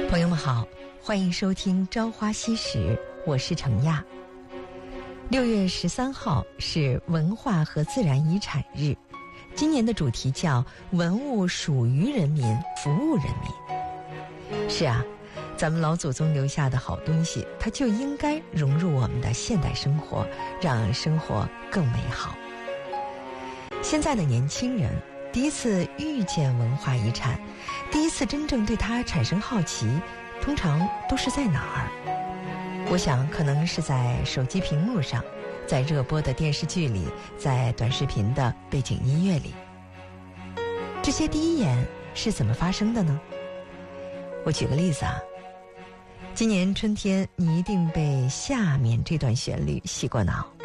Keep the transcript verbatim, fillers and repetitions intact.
朋友们好，欢迎收听《朝花夕拾》，我是程亚。六月十三号是文化和自然遗产日，今年的主题叫“文物属于人民，服务人民”。是啊，咱们老祖宗留下的好东西，它就应该融入我们的现代生活，让生活更美好。现在的年轻人第一次遇见文化遗产，第一次真正对它产生好奇，通常都是在哪儿？我想可能是在手机屏幕上，在热播的电视剧里，在短视频的背景音乐里。这些第一眼是怎么发生的呢？我举个例子啊，今年春天你一定被下面这段旋律洗过脑。